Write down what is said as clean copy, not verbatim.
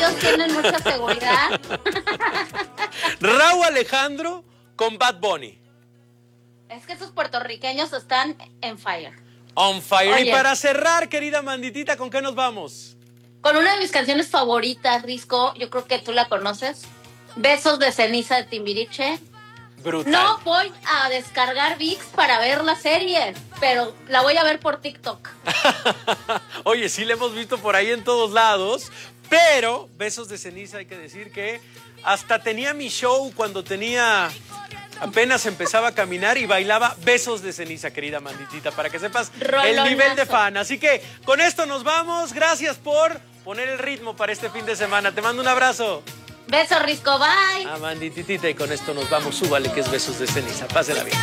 ellos tienen mucha seguridad. Rauw Alejandro con Bad Bunny. Es que esos puertorriqueños están en fire. On fire. Oye. Y para cerrar, querida Manditita, ¿con qué nos vamos? Con una de mis canciones favoritas, Risco, yo creo que tú la conoces. Besos de ceniza de Timbiriche. Brutal. No voy a descargar ViX para ver la serie, pero la voy a ver por TikTok. Oye, sí la hemos visto por ahí en todos lados, pero Besos de ceniza, hay que decir que hasta tenía mi show cuando apenas empezaba a caminar y bailaba Besos de ceniza, querida Manditita, para que sepas Rolonazo. el nivel de fan. Así que con esto nos vamos. Gracias por poner el ritmo para este fin de semana. Te mando un abrazo. Besos, Risco, bye. A Mandititita, y con esto nos vamos. Súbale, que es Besos de ceniza. Pásela bien.